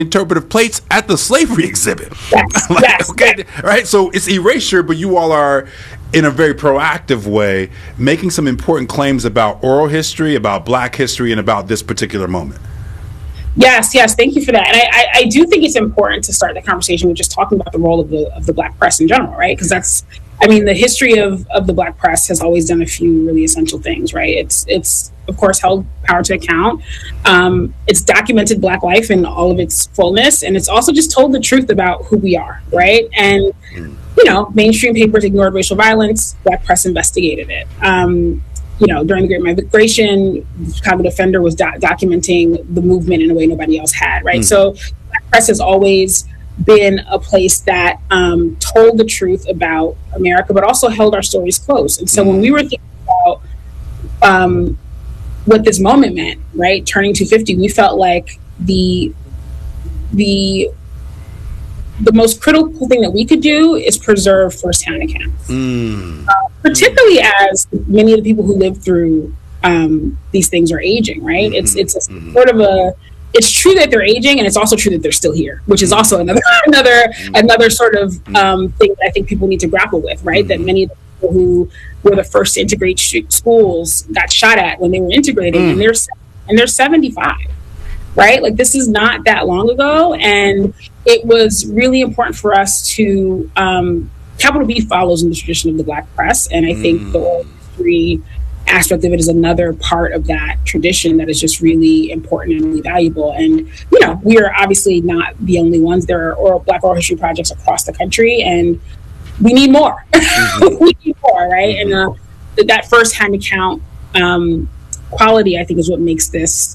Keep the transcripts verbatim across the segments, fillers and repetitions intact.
interpretive plates at the slavery exhibit. Yes, like, yes, okay, yes. right? So it's erasure, but you all are, in a very proactive way, making some important claims about oral history, about Black history, and about this particular moment. Yes, yes, thank you for that. And I, I, I do think it's important to start the conversation with just talking about the role of the of the Black press in general, right? Because that's, I mean, the history of, of the Black press has always done a few really essential things, right? It's, it's of course, held power to account. Um, it's documented Black life in all of its fullness. And it's also just told the truth about who we are, right? And, you know, mainstream papers ignored racial violence. Black press investigated it. Um, you know, during the Great Migration, the Chicago Defender was do- documenting the movement in a way nobody else had, right? Mm. So Black press has always been a place that um, told the truth about America, but also held our stories close. And so mm. when we were thinking about um, what this moment meant, right, turning two fifty, we felt like the the the most critical thing that we could do is preserve firsthand accounts, mm. uh, particularly mm. as many of the people who lived through um, these things are aging, right? Mm-hmm. It's it's a, mm-hmm. sort of a it's true that they're aging, and it's also true that they're still here, which is also another another mm-hmm. another sort of um, thing that I think people need to grapple with, right? Mm-hmm. That many of the people who were the first to integrate sh- schools got shot at when they were integrating, mm. and they're and they're seventy-five, right? Like, this is not that long ago, and it was really important for us to um, Capital B follows in the tradition of the Black press, and I mm. think the oral history aspect of it is another part of that tradition that is just really important and really valuable. And, you know, we are obviously not the only ones. There are oral, Black oral history projects across the country, and we need more. Mm-hmm. we need more, right? Mm-hmm. And uh, that first-hand account um, quality, I think, is what makes this.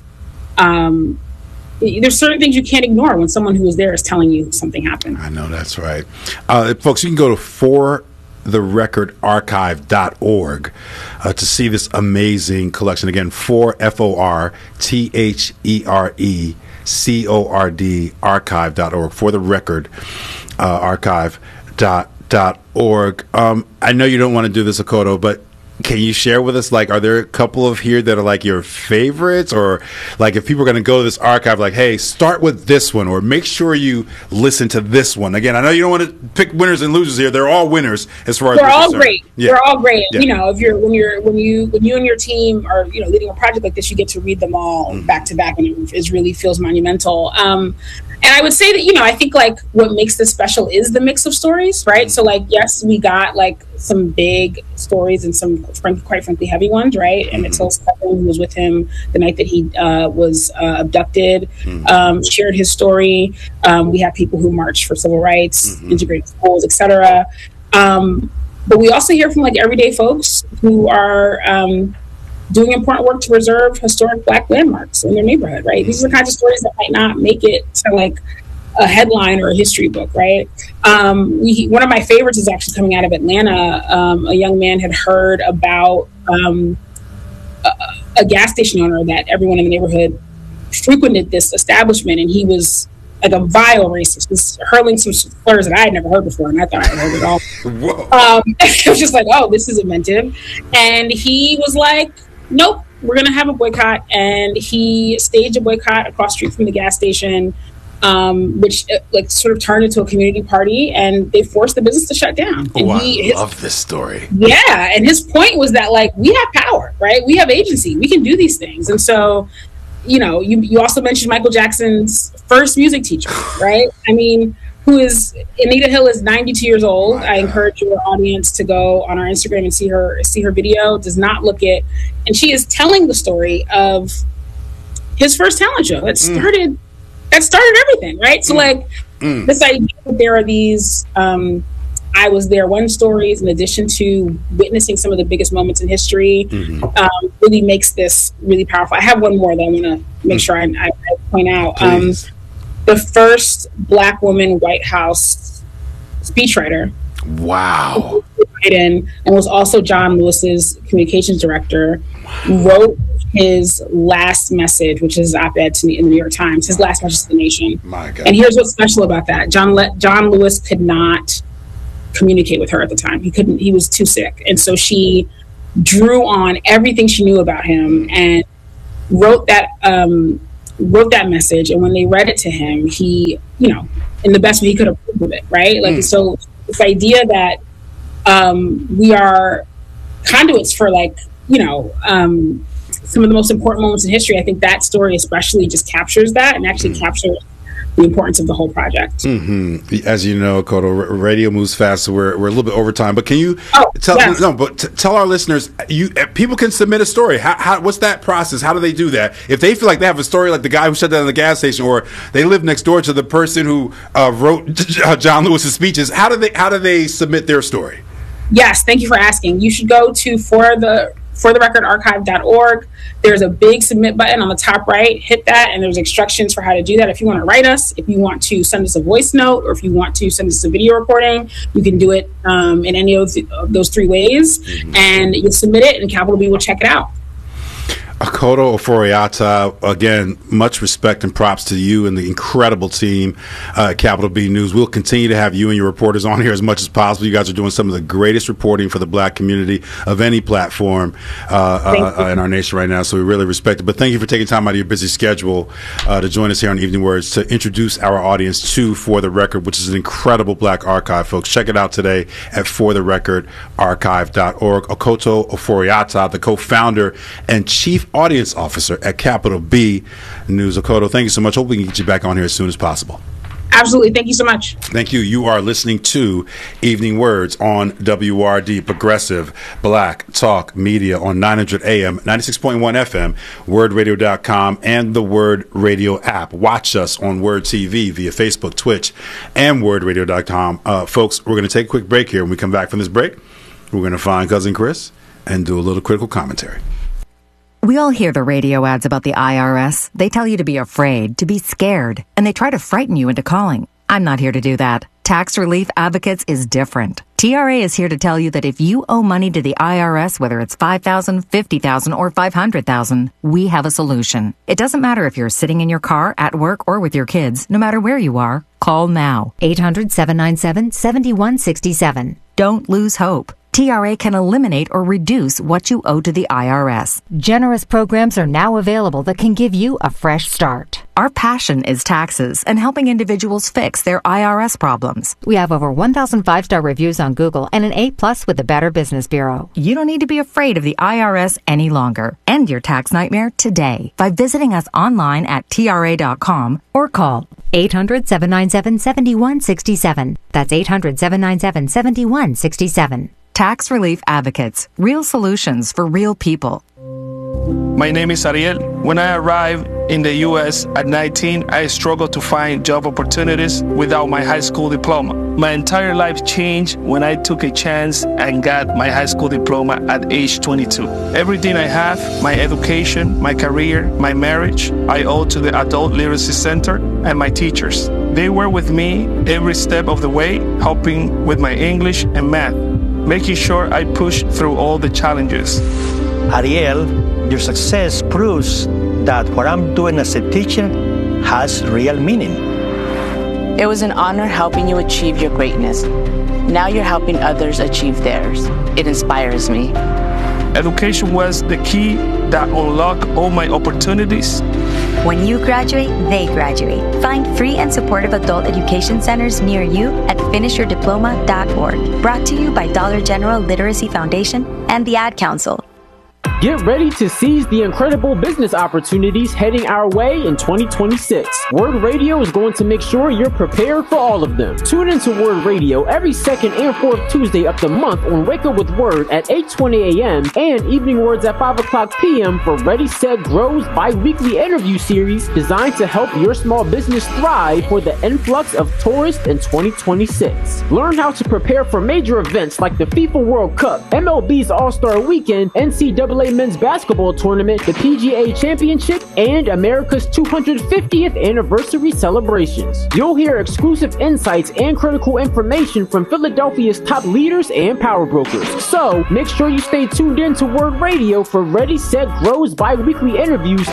Um, there's certain things you can't ignore when someone who was there is telling you something happened. I know, that's right. Uh, folks, you can go to for the record archive dot org uh, to see this amazing collection. Again, for F O R T H E R E C O R D archive dot org, for the record uh, archive dot org. Um, I know you don't want to do this, Akoto, but can you share with us, like, are there a couple of here that are like your favorites, or like if people are going to go to this archive, like, hey, start with this one, or make sure you listen to this one? Again, I know you don't want to pick winners and losers here. They're all winners as far as they're all great. Yeah. They're all great. Yeah. You know, if you're when you're when you when you and your team are, you know, leading a project like this, you get to read them all mm-hmm. back to back, and it, it really feels monumental. Um, And I would say that, you know, I think like what makes this special is the mix of stories, right? So like, yes, we got like some big stories and some frankly, quite frankly, heavy ones, right? And Emmett Till's cousin, who was with him the night that he uh, was uh, abducted, um, shared his story. Um, we have people who marched for civil rights, mm-hmm. integrated schools, et cetera. Um, but we also hear from like everyday folks who are um, doing important work to preserve historic Black landmarks in their neighborhood, right? These are the kinds of stories that might not make it to like a headline or a history book, right? Um, we, one of my favorites is actually coming out of Atlanta. Um, a young man had heard about um, a, a gas station owner that everyone in the neighborhood frequented this establishment, and he was like a vile racist, was hurling some slurs that I had never heard before, and I thought I had heard it all. um, it was just like, oh, this is inventive. And he was like, nope, we're going to have a boycott. And he staged a boycott across the street from the gas station, um, which uh, like sort of turned into a community party, and they forced the business to shut down. Oh, and he, I his, love this story. Yeah. And his point was that like, we have power, right? We have agency. We can do these things. And so, you know, you, you also mentioned Michael Jackson's first music teacher, right? I mean, who is, Anita Hill is ninety-two years old. I encourage your audience to go on our Instagram and see her see her video. Does not look it. And she is telling the story of his first talent show that started, mm. that started everything, right? So mm. like mm. this idea that there are these, um, I was there one stories in addition to witnessing some of the biggest moments in history, mm-hmm. um, really makes this really powerful. I have one more that I want to make mm. sure I, I, I point out. Um, the first Black woman White House speechwriter. Wow. Biden, and was also John Lewis's communications director, wow. wrote his last message, which is op-ed to me in the New York Times, his last message to the nation. My God. And here's what's special about that. John Le- John Lewis could not communicate with her at the time. He couldn't, he was too sick. And so she drew on everything she knew about him and wrote that um, wrote that message, and when they read it to him, he, you know, in the best way he could approve of it, right? Like, mm. so this idea that um, we are conduits for, like, you know, um, some of the most important moments in history, I think that story especially just captures that and actually mm. captures the importance of the whole project. Mm-hmm. As you know, Koto, r- radio moves fast, so we're we're a little bit over time. But can you oh, tell yes. no? But t- tell our listeners, you people can submit a story. How, how what's that process? How do they do that? If they feel like they have a story like the guy who shut down the gas station, or they live next door to the person who uh, wrote John Lewis's speeches, how do they how do they submit their story? Yes, thank you for asking. You should go to for the for the record archive dot org. There's a big submit button on the top right. Hit that, and there's instructions for how to do that. If you want to write us, if you want to send us a voice note, or if you want to send us a video recording, you can do it um, in any of, the, of those three ways. Mm-hmm. And you submit it, and Capital B will check it out. Akoto Ofori-Atta, again, much respect and props to you and the incredible team uh, at Capital B News. We'll continue to have you and your reporters on here as much as possible. You guys are doing some of the greatest reporting for the black community of any platform uh, uh, in our nation right now, so we really respect it. But thank you for taking time out of your busy schedule uh, to join us here on Evening Words to introduce our audience to For the Record, which is an incredible black archive, folks. Check it out today at for the record archive dot org. Akoto Ofori-Atta, the co-founder and chief audience officer at Capital B News. Akoto, thank you so much. Hope we can get you back on here as soon as possible. Absolutely. Thank you so much. Thank you. You are listening to Evening Words on W R D, Progressive Black Talk Media on nine hundred A M, ninety-six point one F M, word radio dot com, and the Word Radio app. Watch us on Word T V via Facebook, Twitch, and word radio dot com. Uh, folks, we're going to take a quick break here. When we come back from this break, we're going to find Cousin Chris and do a little critical commentary. We all hear the radio ads about the I R S. They tell you to be afraid, to be scared, and they try to frighten you into calling. I'm not here to do that. Tax Relief Advocates is different. T R A is here to tell you that if you owe money to the I R S, whether it's five thousand dollars, fifty thousand dollars, or five hundred thousand dollars, we have a solution. It doesn't matter if you're sitting in your car, at work, or with your kids. No matter where you are, call now. eight hundred, seven nine seven, seven one six seven. Don't lose hope. T R A can eliminate or reduce what you owe to the I R S. Generous programs are now available that can give you a fresh start. Our passion is taxes and helping individuals fix their I R S problems. We have over one thousand five-star reviews on Google and an A plus with the Better Business Bureau. You don't need to be afraid of the I R S any longer. End your tax nightmare today by visiting us online at T R A dot com or call eight hundred, seven nine seven, seven one six seven. That's eight hundred, seven nine seven, seven one six seven. Tax Relief Advocates. Real solutions for real people. My name is Ariel. When I arrived in the U S at nineteen, I struggled to find job opportunities without my high school diploma. My entire life changed when I took a chance and got my high school diploma at age twenty-two. Everything I have, my education, my career, my marriage, I owe to the Adult Literacy Center and my teachers. They were with me every step of the way, helping with my English and math, making sure I push through all the challenges. Ariel, your success proves that what I'm doing as a teacher has real meaning. It was an honor helping you achieve your greatness. Now you're helping others achieve theirs. It inspires me. Education was the key that unlocked all my opportunities. When you graduate, they graduate. Find free and supportive adult education centers near you at finish your diploma dot org. Brought to you by Dollar General Literacy Foundation and the Ad Council. Get ready to seize the incredible business opportunities heading our way in twenty twenty-six. Word Radio is going to make sure you're prepared for all of them. Tune into Word Radio every second and fourth Tuesday of the month on Wake Up with Word at eight twenty a.m. and Evening Words at five o'clock p.m. for Ready, Set, Grow's bi-weekly interview series designed to help your small business thrive for the influx of tourists in twenty twenty-six. Learn how to prepare for major events like the FIFA World Cup, M L B's All-Star Weekend, N C double A Men's Basketball Tournament, the P G A Championship, and America's two hundred fiftieth Anniversary celebrations. You'll hear exclusive insights and critical information from Philadelphia's top leaders and power brokers. So, make sure you stay tuned in to Word Radio for Ready, Set, Grow's bi-weekly interviews.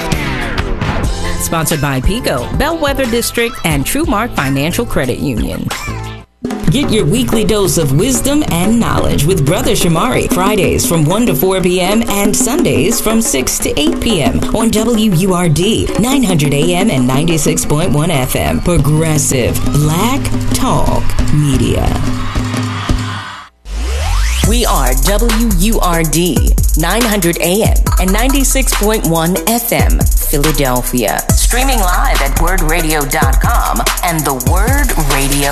Sponsored by PICO, Bellwether District, and TrueMark Financial Credit Union. Get your weekly dose of wisdom and knowledge with Brother Shamari, Fridays from one to four p.m. and Sundays from six to eight p.m. on W U R D, nine hundred A M and ninety-six point one F M. Progressive Black Talk Media. We are W U R D, nine hundred A M and ninety-six point one F M, Philadelphia. Streaming live at word radio dot com and the Word Radio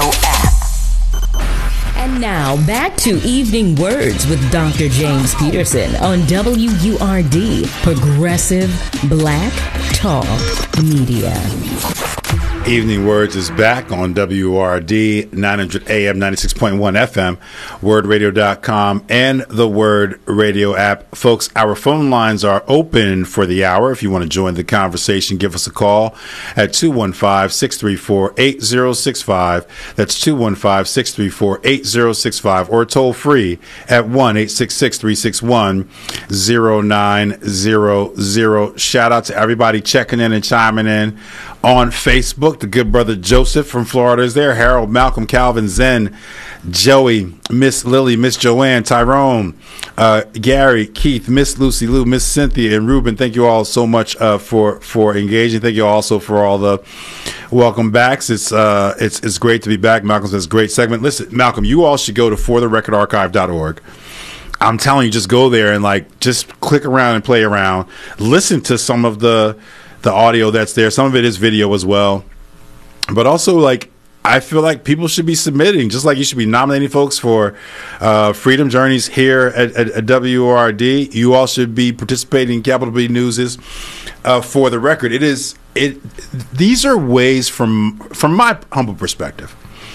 app. And now, back to Evening Words with Doctor James Peterson on W U R D, Progressive Black Talk Media. Evening Words is back on W R D, nine hundred A M, ninety-six point one F M, word radio dot com, and the Word Radio app. Folks, our phone lines are open for the hour. If you want to join the conversation, give us a call at two one five, six three four, eight zero six five. That's two one five, six three four, eight zero six five, or toll free at one eight six six, three six one, zero nine zero zero. Shout out to everybody checking in and chiming in on Facebook. The good brother Joseph from Florida is there. Harold, Malcolm, Calvin, Zen, Joey, Miss Lily, Miss Joanne, Tyrone, uh, Gary, Keith, Miss Lucy Lou, Miss Cynthia, and Ruben. Thank you all so much uh, for for engaging. Thank you also for all the welcome backs. It's uh, it's it's great to be back. Malcolm says great segment. Listen, Malcolm, you all should go to for the record archive dot org. I'm telling you, just go there and like just click around and play around. Listen to some of the the audio that's there. Some of it is video as well. But also, like, I feel like people should be submitting, just like you should be nominating folks for uh, Freedom Journeys here at, at, at W R D. You all should be participating in Capital B News's uh, For the Record. It is it. These are ways, from from my humble perspective,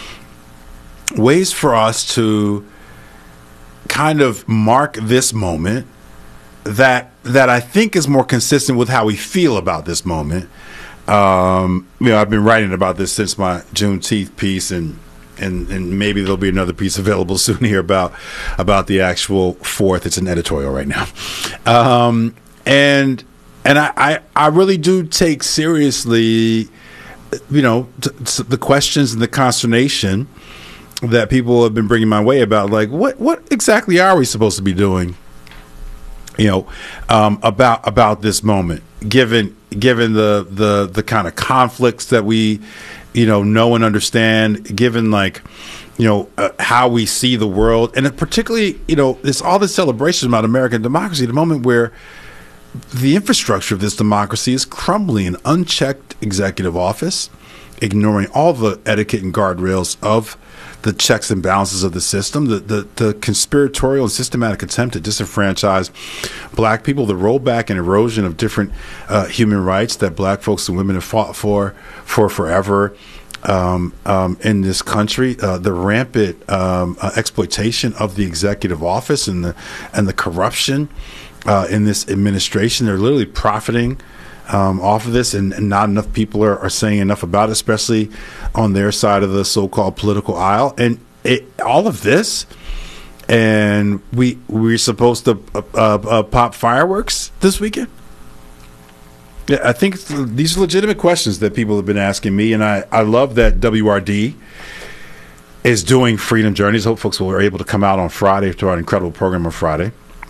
ways for us to kind of mark this moment that that I think is more consistent with how we feel about this moment. Um, you know, I've been writing about this since my Juneteenth piece, and, and, and maybe there'll be another piece available soon here about about the actual fourth. It's an editorial right now, um, and and I, I, I really do take seriously, you know, t- t- the questions and the consternation that people have been bringing my way about, like, what what exactly are we supposed to be doing, you know, um, about about this moment, given given the the the kind of conflicts that we, you know, know and understand, given like, you know, uh, how we see the world, and particularly, you know, this all this celebration about American democracy, the moment where the infrastructure of this democracy is crumbling, an unchecked executive office, ignoring all the etiquette and guardrails of the checks and balances of the system, the, the, the conspiratorial and systematic attempt to disenfranchise black people, the rollback and erosion of different uh, human rights that black folks and women have fought for for forever um, um, in this country, uh, the rampant um, uh, exploitation of the executive office and the and the corruption uh, in this administration. They're literally profiting Um, off of this, and, and not enough people are, are saying enough about it, especially on their side of the so-called political aisle. And it, all of this, and we we're supposed to uh, uh, pop fireworks this weekend. Yeah, I think these are legitimate questions that people have been asking me, and I, I love that W R D is doing Freedom Journeys. Hope folks will are able to come out on Friday to our incredible program on Friday.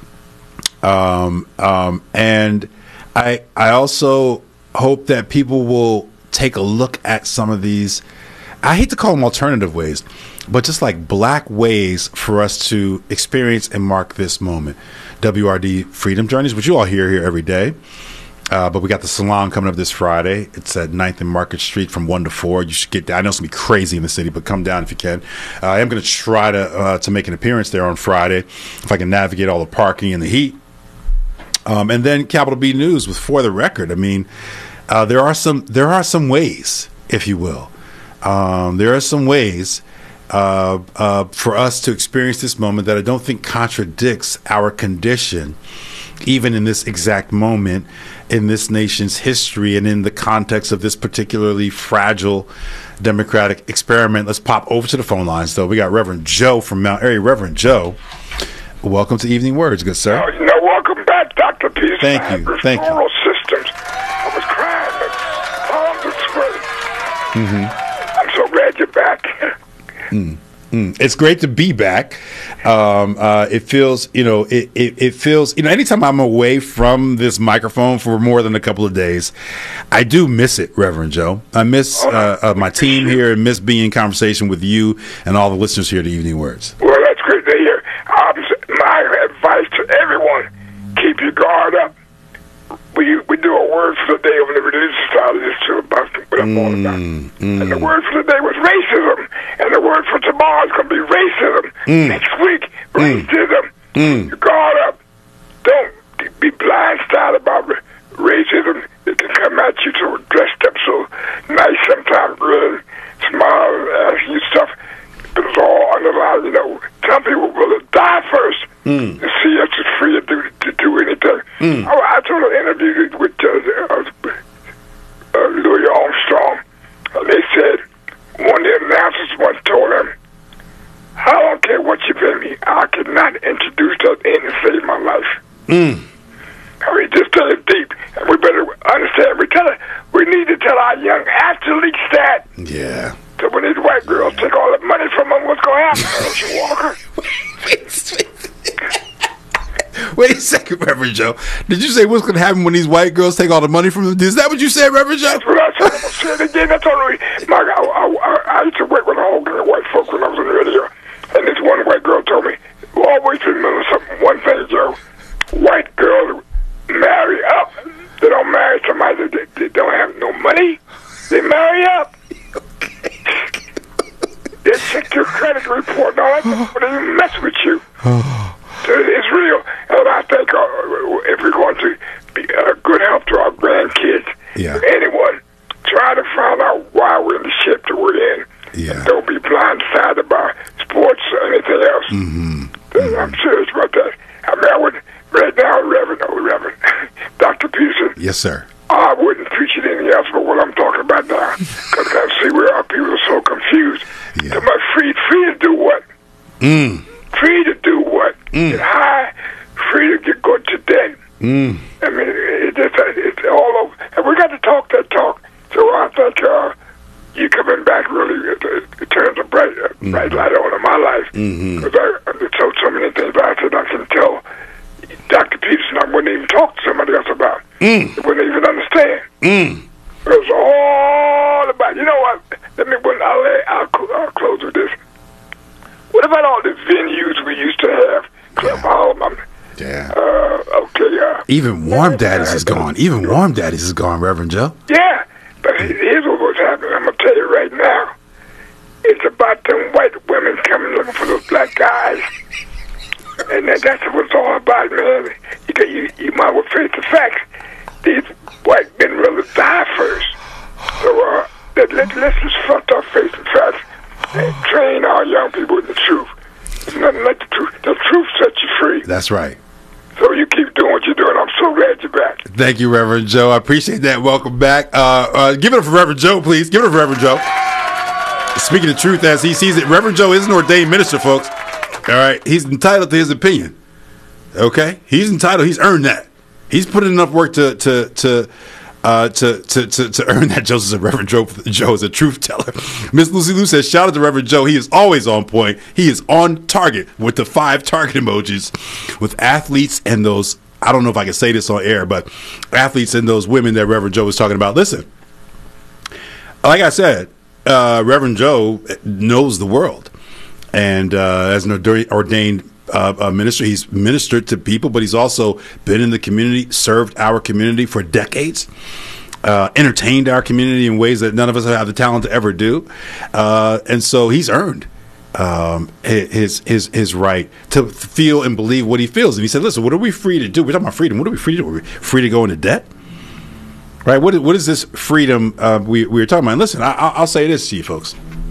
Um, um, and I I also hope that people will take a look at some of these, I hate to call them alternative ways, but just like black ways for us to experience and mark this moment. W R D Freedom Journeys, which you all hear here every day. Uh, but we got the salon coming up this Friday. It's at ninth and Market Street from one to four. You should get down. I know it's going to be crazy in the city, but come down if you can. Uh, I am going to try to uh, to make an appearance there on Friday if I can navigate all the parking and the heat. Um, and then Capital B News with For the Record. I mean, uh, there are some there are some ways, if you will. Um, there are some ways uh, uh, for us to experience this moment that I don't think contradicts our condition, even in this exact moment in this nation's history and in the context of this particularly fragile democratic experiment. Let's pop over to the phone lines, though. We got Reverend Joe from Mount Airy. Reverend Joe, welcome to Evening Words, good sir. Oh, you know, welcome back, Doctor Peterson. Thank you. Thank you. Moral systems. I was crying and palms and sweating. Mm-hmm. I'm so glad you're back. Mm. Mm, it's great to be back. Um, uh, it feels, you know, it, it, it feels, you know, anytime I'm away from this microphone for more than a couple of days, I do miss it, Reverend Joe. I miss uh, uh, my team here and miss being in conversation with you and all the listeners here at Evening Words. Well, that's great to hear. Um, my advice to everyone, keep your guard up. We we do a word for the day on the religious side of this too, about what I'm all about. Mm. And the word for the day was racism. And the word for tomorrow is going to be racism. Mm. Next week, racism. Mm. You guard up. Don't be blindsided about ra- racism. It can come at you so dressed up so nice sometimes, really smile and ask you stuff. But it's all underlined, you know. Some people will die first Mm. to see us as free to do, to do anything. Mm. I, I told an interview with uh, uh, uh, Louis Armstrong, and they said, one of the announcers once told him, I don't care what you pay me, I cannot introduce that in to save my life. Mm. I mean, just tell it deep, and we better understand. We tell it, we need to tell our young athletes that. Yeah. So when these white girls take all the money from them, what's going to happen, Herschel Walker? Wait a second, Reverend Joe. Did you say what's going to happen when these white girls take all the money from them? Is that what you said, Reverend Joe? That's what I said. I'm going to say it again. That's only, Mark, I, I, I, I used to work with a whole gang of white folks when I was on the radio. And this one white girl told me, always remember something, one thing, Joe. White girls marry up. They don't marry somebody that they, they don't have no money. They marry up. They check your credit report and all that stuff, but they even mess with you. So it's real. And I think uh, if we're going to be uh, good help to our grandkids, yeah. anyone, try to find out why we're in the shape that we're in. Yeah. And don't be blindsided by sports or anything else. Mm-hmm. Mm-hmm. I'm serious about that. I mean, I would, right now, Reverend, oh, Reverend, Doctor Peterson. Yes, sir. I wouldn't preach it anything else but what I'm talking about now. Because I see where our people are so confused. Yeah. Am I free, free to do what? Mm. Free to do what? Mm. Get high, free to get good to dead. Mm. I mean, it, it, it's all over. And we got to talk that talk. So I think uh, you coming back really, it, it turns a bright, a bright mm-hmm. light on in my life. Because mm-hmm. I, I told so many things I said I can tell Doctor Peterson I wouldn't even talk to somebody else about. Mm. They wouldn't even understand. Mm. It was all about, you know what? Let me, when I'll, I'll, I'll close with this. What about all the venues we used to have? Club Hall, yeah. Uh, okay, uh, Even Warm Daddies is gone. Even Warm Daddies is gone, Reverend Joe. Yeah, but here's what was happening. I'm going to tell you right now. It's about them white women coming looking for those black guys. And that, that's what it's all about, man. You, you, you might well face the facts. These white men really die first. So uh, let, let, let's just front our face the facts and train our young people in the truth. There's nothing like the truth. The truth sets you free. That's right. So you keep doing what you're doing. I'm so glad you're back. Thank you, Reverend Joe. I appreciate that. Welcome back. Uh, uh, give it up for Reverend Joe, please. Give it up for Reverend Joe. Speaking the truth as he sees it, Reverend Joe is an ordained minister, folks. All right? He's entitled to his opinion. Okay? He's entitled. He's earned that. He's put in enough work to to to uh, to, to to to earn that. Joseph said Reverend Joe, Joe is a truth teller. Miss Lucy Lou says, shout out to Reverend Joe. He is always on point. He is on target with the five target emojis with athletes and those, I don't know if I can say this on air, but athletes and those women that Reverend Joe was talking about. Listen, like I said, uh, Reverend Joe knows the world. And uh, as an ordained uh, uh, minister, he's ministered to people, but he's also been in the community, served our community for decades, uh, entertained our community in ways that none of us have the talent to ever do. Uh, and so he's earned um, his his his right to feel and believe what he feels. And he said, listen, what are we free to do? We're talking about freedom. What are we free to do? Are we free to go into debt? Right? What is, what is this freedom uh, we, we were talking about? And listen, I, I'll say this to you folks.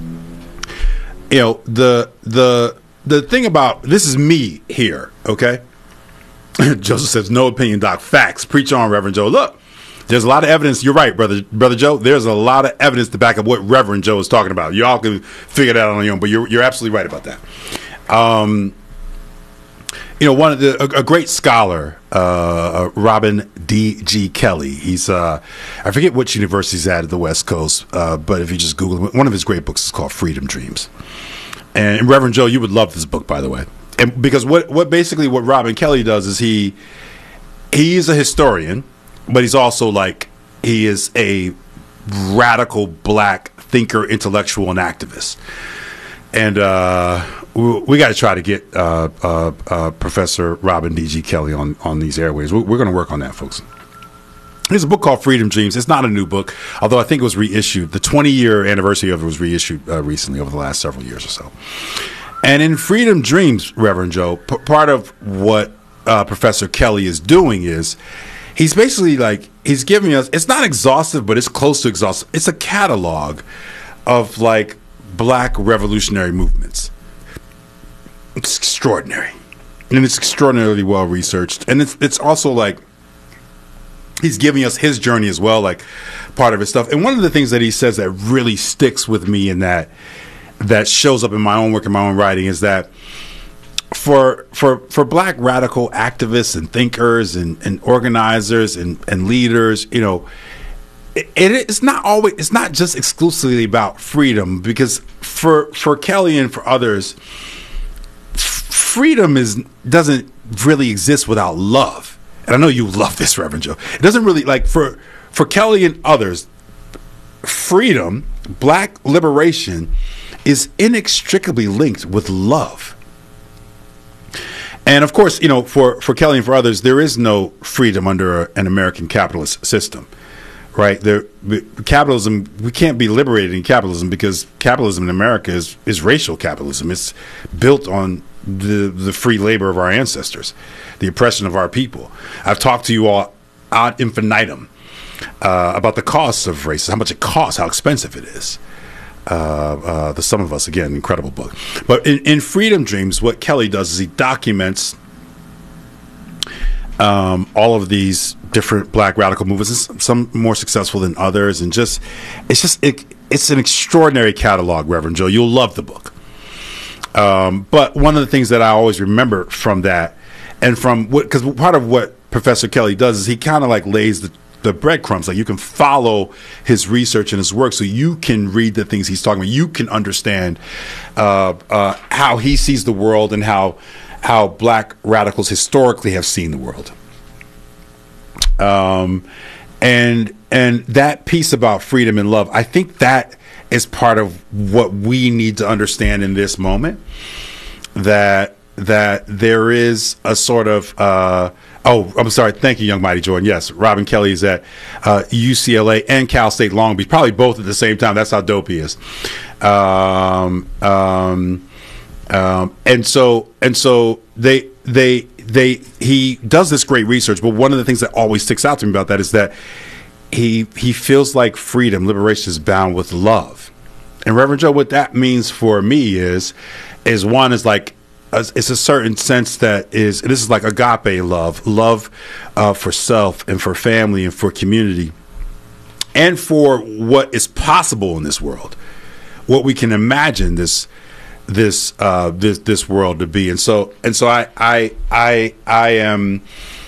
You know, the the the thing about this is me here, okay? Joseph says, no opinion, Doc. Facts. Preach on, Reverend Joe. Look, there's a lot of evidence. You're right, brother brother Joe. There's a lot of evidence to back up what Reverend Joe is talking about. Y'all can figure that out on your own, but you're you're absolutely right about that. Um, you know, one of the a, a great scholar, uh, Robin D G Kelly. He's uh, I forget which university he's at at the West Coast, uh, but if you just Google him, one of his great books is called Freedom Dreams. And Reverend Joe, you would love this book, by the way. And because what, what basically what Robin Kelly does is he he's a historian, but he's also like he is a radical black thinker, intellectual, and activist. And uh, we, we got to try to get uh, uh, uh, Professor Robin D G Kelly on, on these airways. We're, we're going to work on that, folks. There's a book called Freedom Dreams. It's not a new book, although I think it was reissued. The twenty-year anniversary of it was reissued uh, recently over the last several years or so. And in Freedom Dreams, Reverend Joe, p- part of what uh, Professor Kelly is doing is he's basically like, he's giving us, it's not exhaustive, but it's close to exhaustive. It's a catalog of like black revolutionary movements. It's extraordinary. And it's extraordinarily well researched. And it's it's also like, he's giving us his journey as well, like part of his stuff. And one of the things that he says that really sticks with me and that that shows up in my own work and my own writing is that for for for black radical activists and thinkers and, and organizers and, and leaders, you know, it, it's not always it's not just exclusively about freedom, because for for Kelly and for others, f- freedom is doesn't really exist without love. And I know you love this, Reverend Joe. It doesn't really, like, for for Kelly and others, freedom, black liberation, is inextricably linked with love. And of course, you know, for, for Kelly and for others, there is no freedom under a, an American capitalist system, right? There, capitalism, we can't be liberated in capitalism because capitalism in America is, is racial capitalism. It's built on the the free labor of our ancestors, the oppression of our people. I've talked to you all ad infinitum uh, about the costs of racism, how much it costs, how expensive it is. Uh, uh, the Sum of Us, again, incredible book. But in, in Freedom Dreams, what Kelly does is he documents um, all of these different black radical movements, some more successful than others, and just it's just it, it's an extraordinary catalog, Reverend Joe. You'll love the book. Um, but one of the things that I always remember from that, and from what, because part of what Professor Kelly does is he kind of like lays the, the breadcrumbs. Like you can follow his research and his work, so you can read the things he's talking about. You can understand uh, uh, how he sees the world and how how black radicals historically have seen the world. Um, and and that piece about freedom and love, I think that is part of what we need to understand in this moment, that that there is a sort of uh, oh I'm sorry thank you, Young Mighty Jordan. Yes, Robin Kelly is at uh, U C L A and Cal State Long Beach, probably both at the same time. That's how dope he is. Um, um, um, and so and so they they they he does this great research, but one of the things that always sticks out to me about that is that He he feels like freedom, liberation is bound with love. And Reverend Joe, what that means for me is, is one is like, a, it's a certain sense that is, this is like agape love, love uh, for self and for family and for community and for what is possible in this world, what we can imagine this this uh, this this world to be. And so and so I I I I am.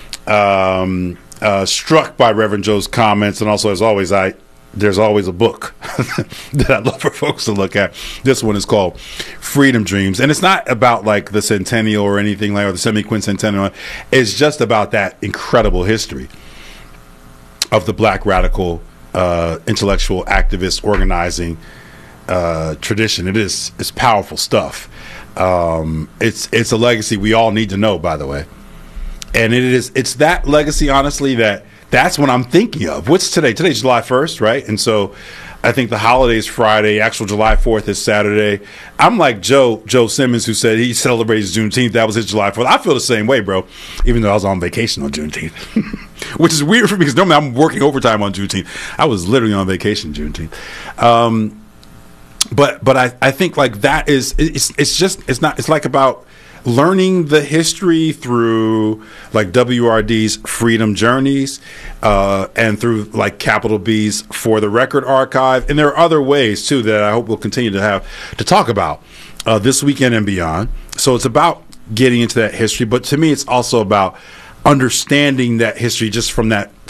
Um, Uh, struck by Reverend Joe's comments, and also, as always, I there's always a book that I'd love for folks to look at. This one is called Freedom Dreams, and it's not about like the centennial or anything like or the semi-quincentennial. It's just about that incredible history of the black radical uh, intellectual activist organizing uh, tradition. It is it's powerful stuff. Um, it's it's a legacy we all need to know, by the way. And it is, it's that legacy, honestly, that that's what I'm thinking of. What's today? Today's July first, right? And so I think the holiday is Friday. Actual July fourth is Saturday. I'm like Joe Joe Simmons, who said he celebrates Juneteenth. That was his July fourth. I feel the same way, bro, even though I was on vacation on Juneteenth, which is weird for me because normally I'm working overtime on Juneteenth. I was literally on vacation Juneteenth. Um, but but I, I think like that is, it's, it's just, it's not, it's like about learning the history through like W R D's Freedom Journeys uh, and through like capital B's For the Record archive. And there are other ways too that I hope we'll continue to have to talk about uh, this weekend and beyond. So it's about getting into that history. But to me, it's also about understanding that history just from that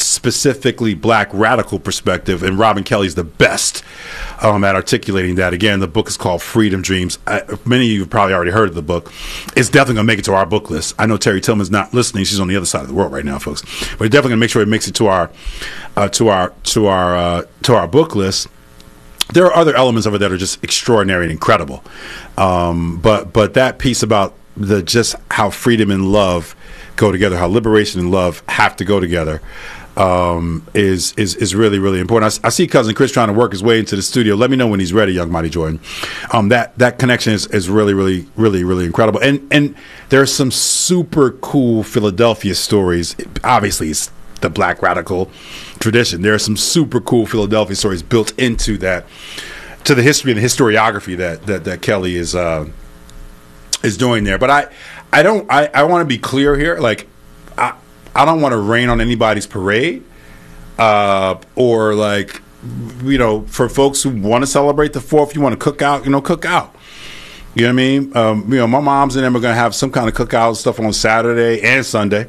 specifically black radical perspective, and Robin Kelly's the best um, at articulating that. Again, the book is called Freedom Dreams. I, many of you have probably already heard of the book. It's definitely going to make it to our book list. I know Terry Tillman's not listening; she's on the other side of the world right now, folks. But we're definitely going to make sure it makes it to our uh, to our to our uh, to our book list. There are other elements of it that are just extraordinary and incredible, um, but but that piece about the just how freedom and love go together, how liberation and love have to go together, um, is is is really really important. I, I see Cousin Chris trying to work his way into the studio. Let me know when he's ready, Young Mighty Jordan. Um, that that connection is, is really really really really incredible. And and there are some super cool Philadelphia stories. Obviously, it's the black radical tradition. There are some super cool Philadelphia stories built into that, to the history and the historiography that that, that Kelly is uh, is doing there. But I. I don't. I, I want to be clear here. Like, I I don't want to rain on anybody's parade, uh, or like, you know, for folks who want to celebrate the fourth, you want to cook out, you know, cook out. You know what I mean? Um, you know, my mom's and them are gonna have some kind of cookout stuff on Saturday and Sunday.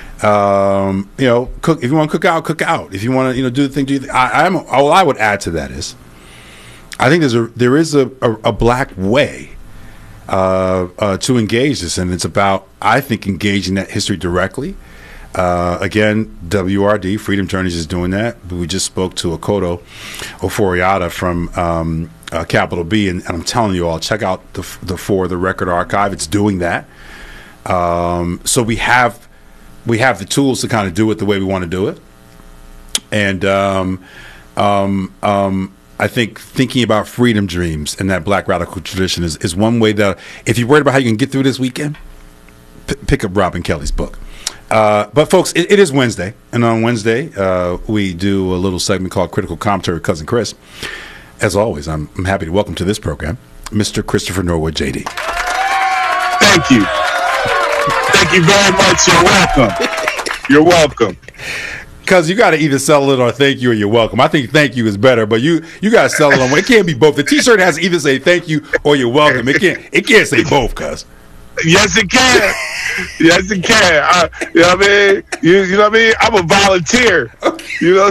Um, you know, cook if you want to cook out, cook out. If you want to, you know, do the thing, do the, I, I'm. All I would add to that is, I think there's a there is a, a, a black way. Uh, uh, to engage this, and it's about, I think, engaging that history directly. Uh, again, W R D, Freedom Journeys, is doing that. We just spoke to Akoto Oforiata from um, uh, Capital B, and, and I'm telling you all, check out the the For the Record archive. It's doing that. Um, so we have we have the tools to kind of do it the way we want to do it, and um, um, um, I think thinking about freedom dreams and that black radical tradition is, is one way that, if you're worried about how you can get through this weekend, p- pick up Robin Kelly's book. Uh, but folks, it, it is Wednesday, and on Wednesday uh, we do a little segment called Critical Commentary with Cousin Chris. As always, I'm, I'm happy to welcome to this program Mister Christopher Norwood, J D. Thank you. Thank you very much. You're welcome. You're welcome. Because you got to either sell it or thank you or you're welcome. I think thank you is better, but you you got to sell it on. It can't be both. The T-shirt has to either say thank you or you're welcome. It can't it can't say both, cuz. Yes, it can. Yes, it can. I, you know what I mean? You, you know what I mean? I'm a volunteer. You know.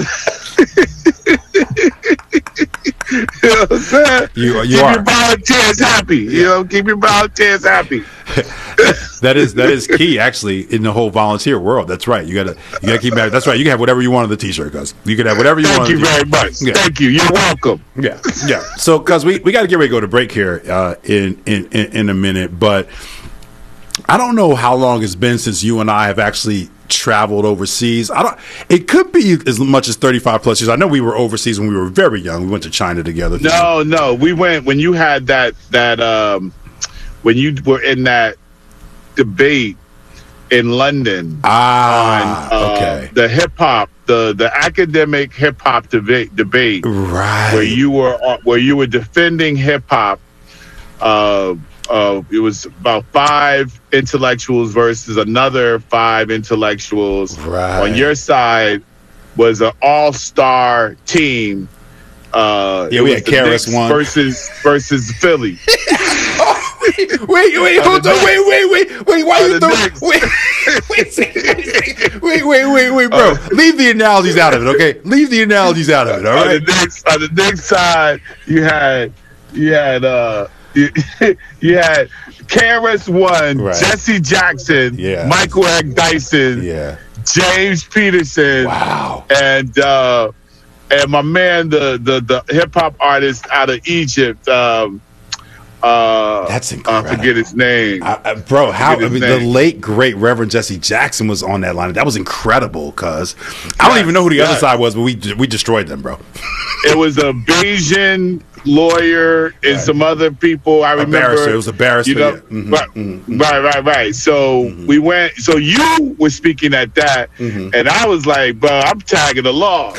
You know what I'm saying? You, you keep are. your volunteers happy. You know, keep your volunteers happy. that is that is key, actually, in the whole volunteer world. That's right. You gotta you gotta keep that. That's right. You can have whatever you want on the T-shirt, cuz you can have whatever you Thank want. Thank you very t-shirt. much. Yeah. Thank you. You're welcome. Yeah, yeah. So, cuz we, we got to get ready to go to break here uh, in, in in in a minute, but I don't know how long it's been since you and I have actually traveled overseas. I don't. It could be as much as thirty-five plus years. I know we were overseas when we were very young. We went to China together. No, no, we went when you had that that um when you were in that debate in London. Ah, on, uh, okay. The hip hop, the the academic hip hop debate debate, right? Where you were where you were defending hip hop. Uh, Uh, it was about five intellectuals versus another five intellectuals. Right. On your side was an all-star team. Uh, yeah, we had Karis one versus versus Philly. oh, wait, wait, wait, hold on, wait, wait, wait, wait. Why you throwing? Wait, wait, wait, wait, wait, wait, bro. Uh, Leave the analogies out of it, okay? Leave the analogies out of it. All right. On the next, on the next side, you had you had. Uh, You, you had Karis one, right. Jesse Jackson, yeah. Michael Eric Dyson, yeah. James Peterson, wow, and uh, and my man, the the, the hip hop artist out of Egypt. Um, uh, That's incredible. I forget his name, I, I, bro. How I mean, the late great Reverend Jesse Jackson was on that line. That was incredible, cuz I don't yes, even know who the yes. other side was, but we we destroyed them, bro. It was a Bayesian lawyer and right. some other people. I remember a barrister. It was a barrister. You know, yeah. mm-hmm, right, mm-hmm. right, right, right. So mm-hmm. we went. So you were speaking at that, mm-hmm. and I was like, "Bro, I'm tagging along.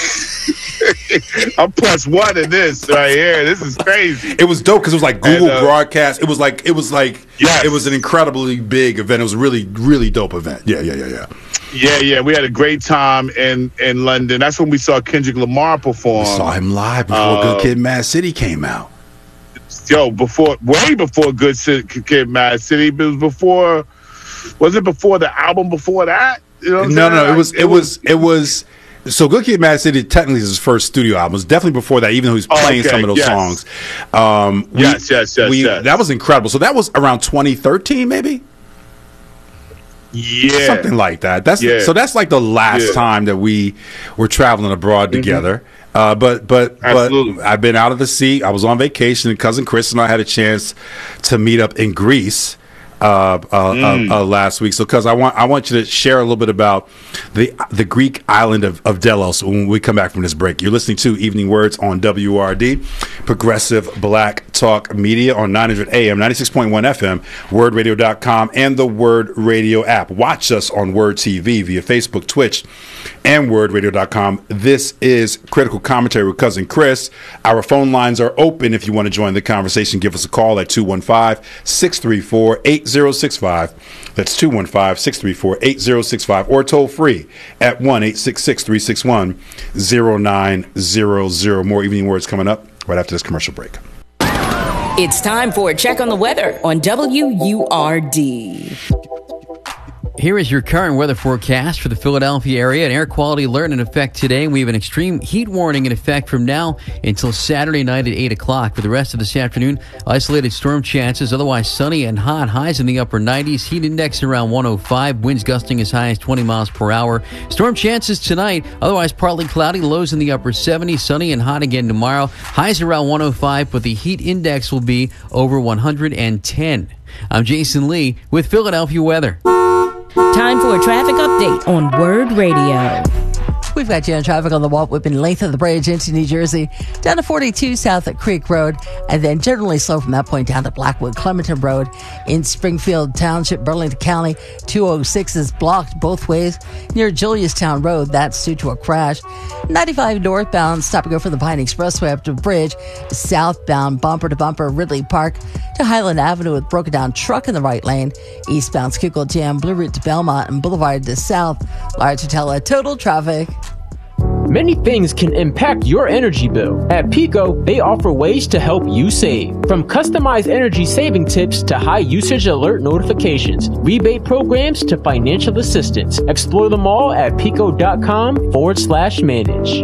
I'm plus one in this right here. This is crazy." It was dope because it was like Google and, uh, broadcast. It was like it was like yes. it was an incredibly big event. It was a really really dope event. Yeah, yeah, yeah, yeah. Yeah, yeah, we had a great time in, in London. That's when we saw Kendrick Lamar perform. We saw him live before uh, Good Kid, Mad City came out. Yo, before, way before Good Kid, Mad City. It was before, was it before the album before that? You know what I'm no, saying? no, it was, Like, it was, it was. So Good Kid, Mad City technically is his first studio album. It was definitely before that, even though he was playing okay, some of those yes. songs. Um, we, Yes, yes, yes, we, yes. That was incredible. So that was around twenty thirteen, maybe. Yeah, something like that. That's Yeah. so. That's like the last Yeah. time that we were traveling abroad Mm-hmm. together. Uh, but but Absolutely. but I've been out of the sea. I was on vacation, and cousin Chris and I had a chance to meet up in Greece uh, uh, Mm. uh, uh, last week. So, because I want I want you to share a little bit about the the Greek island of, of Delos when we come back from this break. You're listening to Evening Words on W R D, Progressive Black Talk Media on nine hundred A M, ninety-six point one F M, word radio dot com, and the Word Radio app. Watch us on Word T V via Facebook, Twitch, and word radio dot com. This is Critical Commentary with Cousin Chris. Our phone lines are open if you want to join the conversation. Give us a call at two one five, six three four, eight zero six five. That's two one five, six three four, eight zero six five, or toll free at one eight six six, three six one, zero nine zero zero. More Evening Words coming up right after this commercial break. It's time for a check on the weather on W U R D. Here is your current weather forecast for the Philadelphia area. An air quality alert in effect today. We have an extreme heat warning in effect from now until Saturday night at eight o'clock. For the rest of this afternoon, isolated storm chances. Otherwise sunny and hot. Highs in the upper nineties. Heat index around one oh five. Winds gusting as high as twenty miles per hour. Storm chances tonight. Otherwise partly cloudy. Lows in the upper seventies. Sunny and hot again tomorrow. Highs around one oh five, but the heat index will be over one hundred ten. I'm Jason Lee with Philadelphia weather. Time for a traffic update on Word Radio. We've got you on traffic on the Walt Whitman length of the bridge into New Jersey, down to forty-two south at Creek Road, and then generally slow from that point down to Blackwood Clementon Road in Springfield Township, Burlington County. two oh six is blocked both ways near Juliustown Road. That's due to a crash. ninety-five northbound, stop and go from the Pine Expressway up to the bridge. Southbound, bumper to bumper, Ridley Park to Highland Avenue with broken down truck in the right lane. Eastbound Schuylkill Jam, Blue Route to Belmont and Boulevard to South. Large Hotel at Total Traffic. Many things can impact your energy bill. At Pico, they offer ways to help you save. From customized energy saving tips to high usage alert notifications, rebate programs to financial assistance. Explore them all at pico.com forward slash manage.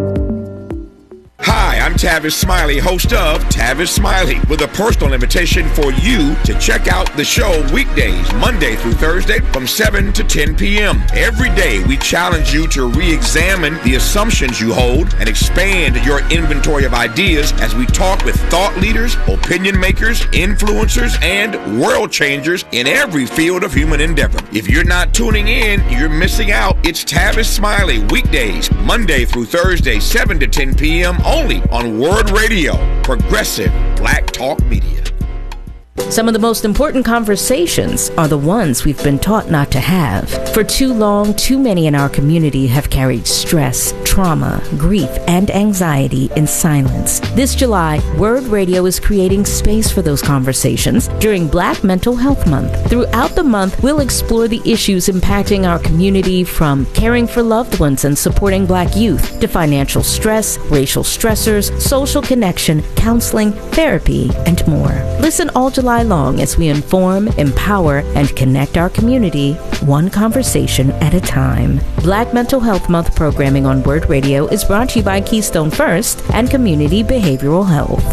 Hi, I'm Tavis Smiley, host of Tavis Smiley, with a personal invitation for you to check out the show weekdays, Monday through Thursday from seven to ten p.m. Every day, we challenge you to re-examine the assumptions you hold and expand your inventory of ideas as we talk with thought leaders, opinion makers, influencers, and world changers in every field of human endeavor. If you're not tuning in, you're missing out. It's Tavis Smiley, weekdays, Monday through Thursday, seven to ten p.m. only on Word Radio, Progressive Black Talk Media. Some of the most important conversations are the ones we've been taught not to have. For too long, too many in our community have carried stress, trauma, grief, and anxiety in silence. This July, Word Radio is creating space for those conversations during Black Mental Health Month. Throughout the month, we'll explore the issues impacting our community, from caring for loved ones and supporting Black youth to financial stress, racial stressors, social connection, counseling, therapy, and more. Listen all July long as we inform, empower, and connect our community one conversation at a time. Black Mental Health Month programming on Word Radio is brought to you by Keystone First and Community Behavioral Health.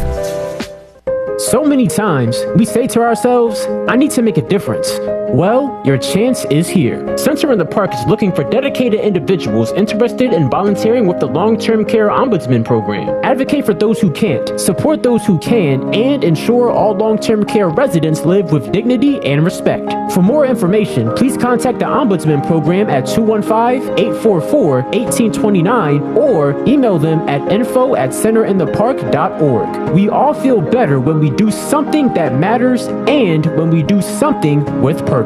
So many times, we say to ourselves, I need to make a difference. Well, your chance is here. Center in the Park is looking for dedicated individuals interested in volunteering with the Long-Term Care Ombudsman Program. Advocate for those who can't, support those who can, and ensure all long-term care residents live with dignity and respect. For more information, please contact the Ombudsman Program at two one five, eight four four, one eight two nine or email them at info at center in the park dot org. We all feel better when we do something that matters and when we do something with purpose.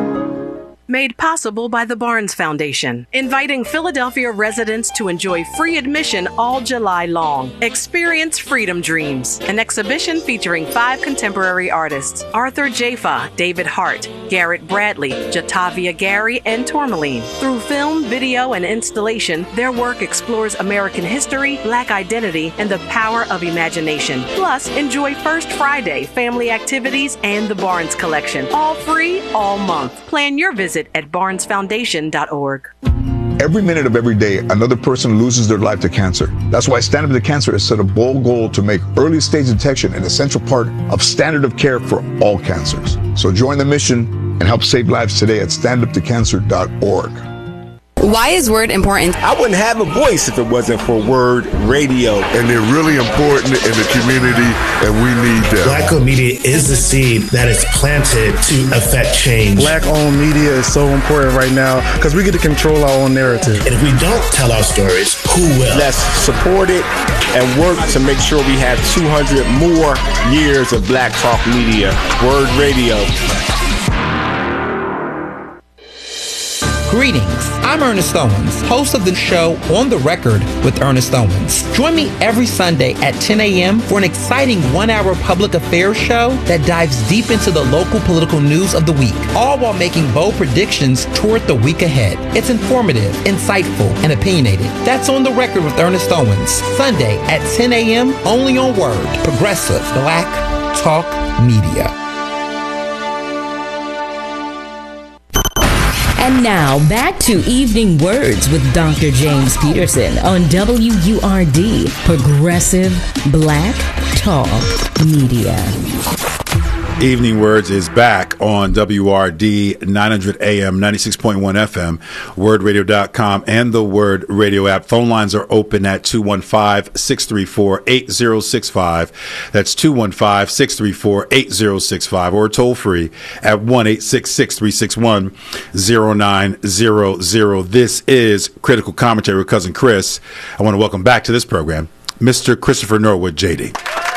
Made possible by the Barnes Foundation, inviting Philadelphia residents to enjoy free admission all July long. Experience Freedom Dreams, an exhibition featuring five contemporary artists: Arthur Jafa, David Hart, Garrett Bradley, Jatavia Gary, and Tourmaline. Through film, video, and installation, their work explores American history, Black identity, and the power of imagination. Plus, enjoy First Friday, family activities, and the Barnes Collection. All free, all month. Plan your visit visit at barnes foundation dot org. Every minute of every day, another person loses their life to cancer. That's why Stand Up to Cancer has set a bold goal to make early stage detection an essential part of standard of care for all cancers. So join the mission and help save lives today at stand up to cancer dot org. Why is Word important? I wouldn't have a voice if it wasn't for Word Radio. And they're really important in the community, and we need them. Black-owned media is the seed that is planted to affect change. Black-owned media is so important right now because we get to control our own narrative. And if we don't tell our stories, who will? Let's support it and work to make sure we have two hundred more years of Black Talk Media. Word Radio. Greetings, I'm Ernest Owens, host of the show On the Record with Ernest Owens. Join me every Sunday at ten a.m. for an exciting one-hour public affairs show that dives deep into the local political news of the week, all while making bold predictions toward the week ahead. It's informative, insightful, and opinionated. That's On the Record with Ernest Owens, Sunday at ten a.m. only on Word, Progressive Black Talk Media. And now, back to Evening Words with Doctor James Peterson on W U R D, Progressive Black Talk Media. Evening Words is back on W R D nine hundred A M, ninety-six point one F M, word radio dot com, and the Word Radio app. Phone lines are open at two one five, six three four, eight zero six five. That's two one five, six three four, eight zero six five, or toll free at one eight six six, three six one, zero nine zero zero. This is Critical Commentary with Cousin Chris. I want to welcome back to this program Mister Christopher Norwood, J D.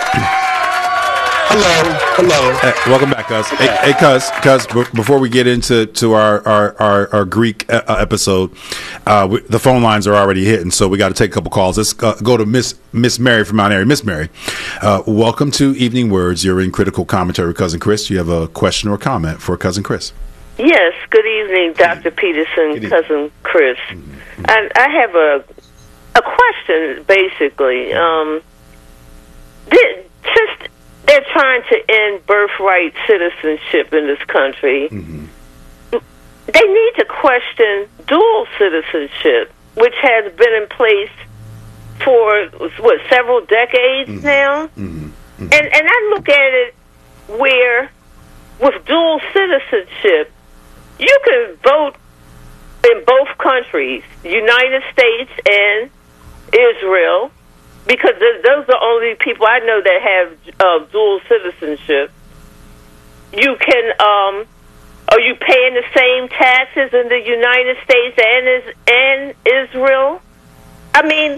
Hello, hello. Hey, welcome back, Cuz. Hey, hey Cuz, Cuz, b- before we get into to our our, our, our Greek uh, episode, uh, we, the phone lines are already hitting, so we got to take a couple calls. Let's uh, go to Miss Miss Mary from Mount Airy. Miss Mary, uh, welcome to Evening Words. You're in Critical Commentary with Cousin Chris. Do you have a question or comment for Cousin Chris? Yes, good evening, Doctor Peterson, evening. Cousin Chris. Mm-hmm. And I have a a question, basically. Um, did, since they're trying to end birthright citizenship in this country, mm-hmm. they need to question dual citizenship, which has been in place for, what, several decades mm-hmm. now? Mm-hmm. Mm-hmm. And, and I look at it where, with dual citizenship, you can vote in both countries, United States and Israel, because those are the only people I know that have uh, dual citizenship. You can, um, are you paying the same taxes in the United States and is, and Israel? I mean,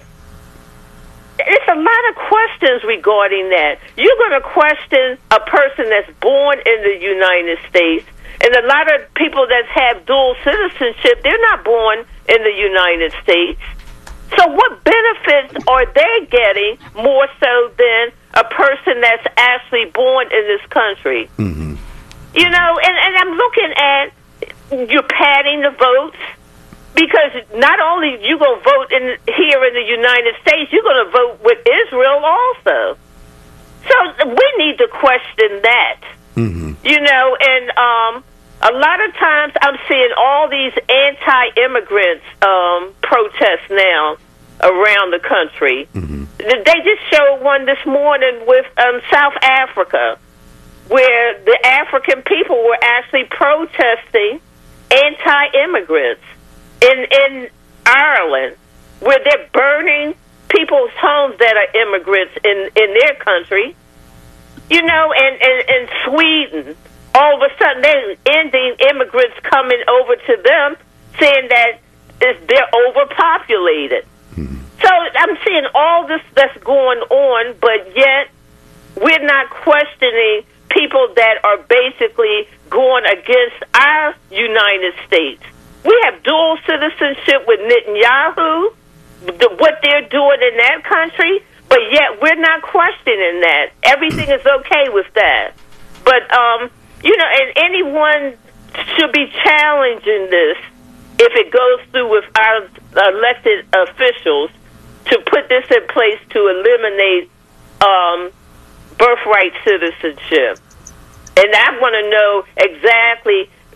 it's a lot of questions regarding that. You're going to question a person that's born in the United States, and a lot of people that have dual citizenship, they're not born in the United States. So what benefits are they getting more so than a person that's actually born in this country? Mm-hmm. You know, and, and I'm looking at, you're padding the votes, because not only you going to vote in here in the United States, you're going to vote with Israel also. So we need to question that. Mm-hmm. You know, and um, a lot of times I'm seeing all these anti-immigrants um, protests now around the country. Mm-hmm. They just showed one this morning with um, South Africa, where the African people were actually protesting anti-immigrants in in Ireland, where they're burning people's homes that are immigrants in, in their country. You know, and in Sweden, all of a sudden they're ending immigrants coming over to them, saying that they're overpopulated. Mm-hmm. So I'm seeing all this that's going on, but yet we're not questioning people that are basically going against our United States. We have dual citizenship with Netanyahu, the, what they're doing in that country, but yet we're not questioning that. Everything is okay with that. But, um, you know, and anyone should be challenging this if it goes through with our elected officials to put this in place to eliminate um, birthright citizenship. And I want to know exactly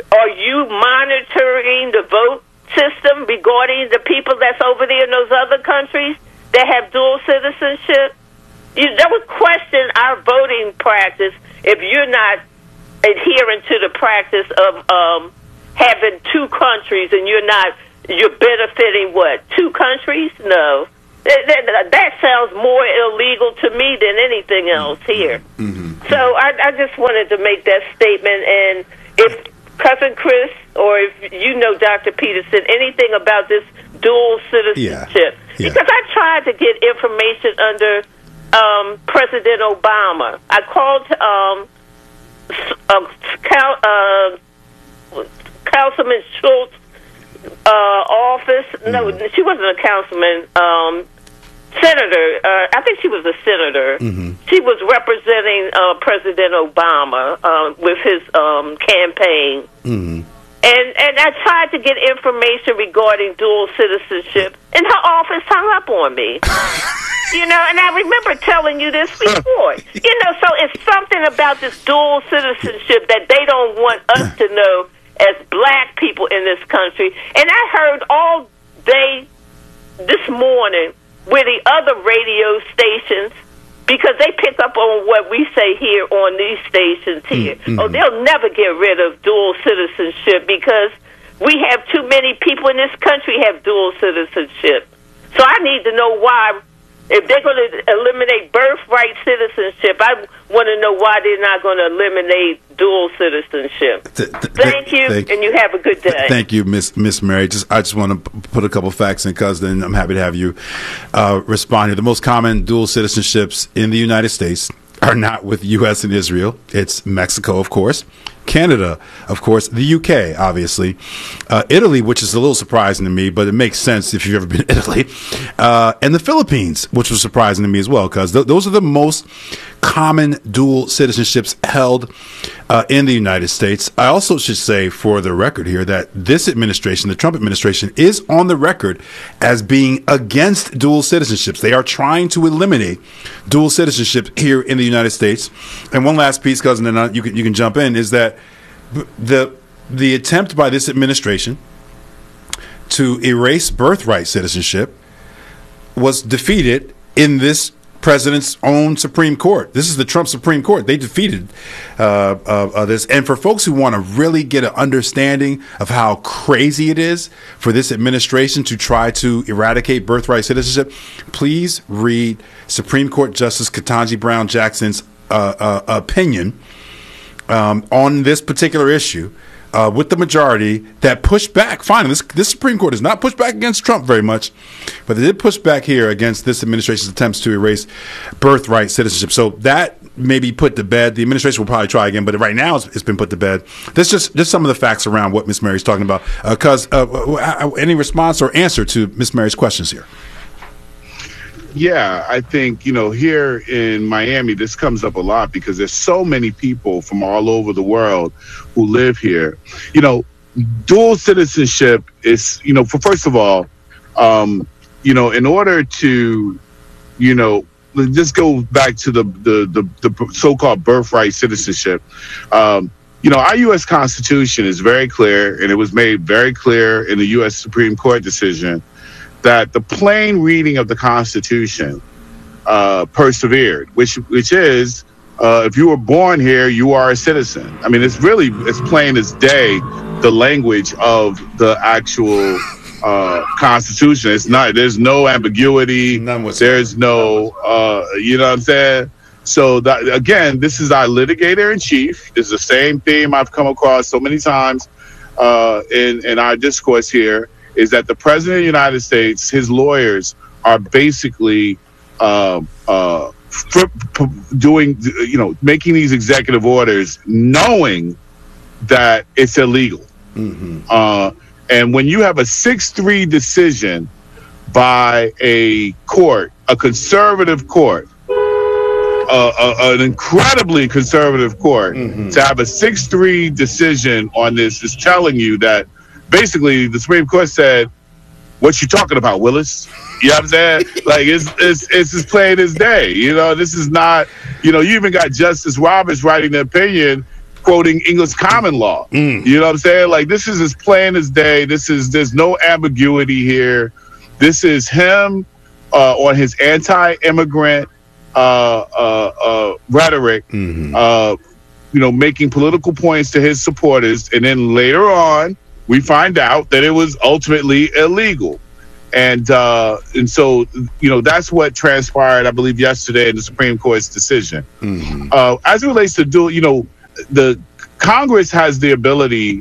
are you monitoring the vote system regarding the people that's over there in those other countries that have dual citizenship? You, that would question our voting practice if you're not adhering to the practice of um, having two countries and you're not, you're benefiting what, two countries? No. That, that, that sounds more illegal to me than anything else here. Mm-hmm. So I, I just wanted to make that statement. And if Cousin Chris or if you know Doctor Peterson, anything about this dual citizenship, yeah. Yeah. Because I tried to get information under um, President Obama. I called um, uh, Cal, uh, Councilman Schultz uh, office. No, mm-hmm. she wasn't a councilman. Um, Senator, uh, I think she was a senator. Mm-hmm. She was representing uh, President Obama uh, with his um, campaign. Mm-hmm. And and I tried to get information regarding dual citizenship, and her office hung up on me. You know, and I remember telling you this before. You know, so it's something about this dual citizenship that they don't want us to know as black people in this country. And I heard all day this morning with the other radio stations, because they pick up on what we say here on these stations here. Mm-hmm. Oh, they'll never get rid of dual citizenship because we have too many people in this country have dual citizenship. So I need to know why. If they're going to eliminate birthright citizenship, I want to know why they're not going to eliminate dual citizenship. Th- th- thank you, thank, and you have a good day. Th- thank you, Miss Miss Mary. Just I just want to put a couple facts in, because then I'm happy to have you uh, respond here. The most common dual citizenships in the United States are not with U S and Israel. It's Mexico, of course. Canada, of course, the U K, obviously, uh, Italy, which is a little surprising to me, but it makes sense if you've ever been to Italy, uh, and the Philippines, which was surprising to me as well, because th- those are the most common dual citizenships held uh, in the United States. I also should say, for the record here, that this administration, the Trump administration, is on the record as being against dual citizenships. They are trying to eliminate dual citizenship here in the United States. And one last piece, cousin, and then you can you can jump in, is that the the attempt by this administration to erase birthright citizenship was defeated in this president's own Supreme Court. This is the Trump Supreme Court. They defeated uh, uh, uh, this. And for folks who want to really get an understanding of how crazy it is for this administration to try to eradicate birthright citizenship, please read Supreme Court Justice Ketanji Brown Jackson's uh, uh, opinion um, on this particular issue. Uh, with the majority that pushed back. Finally, this, this Supreme Court has not pushed back against Trump very much, but they did push back here against this administration's attempts to erase birthright citizenship. So that may be put to bed. The administration will probably try again, but right now it's, it's been put to bed. That's just, just some of the facts around what Miss Mary's talking about. Because uh, uh, any response or answer to Miss Mary's questions here? Yeah, I think, you know, here in Miami, this comes up a lot because there's so many people from all over the world who live here. You know, dual citizenship is, you know, for first of all, um, you know, in order to, you know, just go back to the, the, the, the so-called birthright citizenship. Um, you know, our U S Constitution is very clear, and it was made very clear in the U S Supreme Court decision that the plain reading of the Constitution uh, persevered, which which is, uh, if you were born here, you are a citizen. I mean, it's really as plain as day, the language of the actual uh, Constitution. It's not, there's no ambiguity. There's no, uh, you know what I'm saying? So, that, again, this is our litigator in chief. It's the same theme I've come across so many times uh, in, in our discourse here. Is that the president of the United States, his lawyers are basically uh, uh, doing, you know, making these executive orders knowing that it's illegal. Mm-hmm. Uh, and when you have a six three decision by a court, a conservative court, uh, uh, an incredibly conservative court, mm-hmm. to have a six three decision on this is telling you that basically, the Supreme Court said, "What you talking about, Willis?" You know what I'm saying? Like, it's it's it's as plain as day. You know, this is not. You know, you even got Justice Roberts writing the opinion, quoting English common law. Mm. You know what I'm saying? Like, this is as plain as day. This is, there's no ambiguity here. This is him uh, on his anti-immigrant uh, uh, uh, rhetoric, mm-hmm. uh, you know, making political points to his supporters. And then later on, we find out that it was ultimately illegal. And uh, and so, you know, that's what transpired, I believe, yesterday in the Supreme Court's decision. Mm-hmm. Uh, as it relates to dual, you know, the Congress has the ability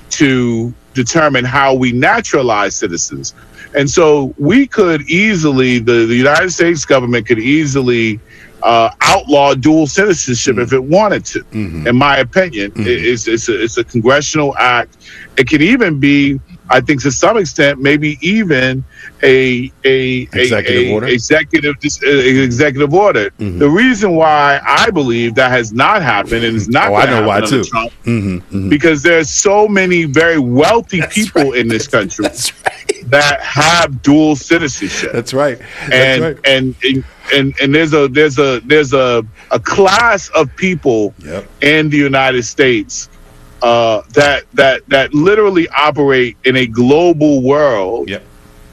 to determine how we naturalize citizens. And so we could easily, the, the United States government could easily uh, outlaw dual citizenship mm-hmm. if it wanted to. Mm-hmm. In my opinion, mm-hmm. it, it's, it's, a, it's a congressional act. It could even be, I think, to some extent, maybe even a a executive a, a order. Executive uh, executive order. Mm-hmm. The reason why I believe that has not happened and is not. Oh, I know why too. Trump, mm-hmm, mm-hmm. Because there's so many very wealthy That's people right. in this country That's right. that have dual citizenship. That's right. That's and, right. and and and and there's a there's a there's a a class of people yep. in the United States. Uh, that that that literally operate in a global world, yep.